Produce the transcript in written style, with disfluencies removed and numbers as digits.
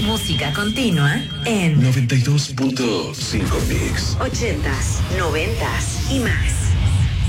música continua en 92.5 Mix. 80s, 90s y más.